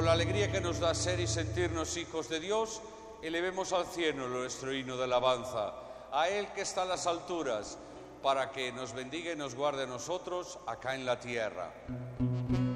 Con la alegría que nos da ser y sentirnos hijos de Dios, elevemos al cielo nuestro himno de alabanza, a Él que está en las alturas, para que nos bendiga y nos guarde a nosotros acá en la tierra.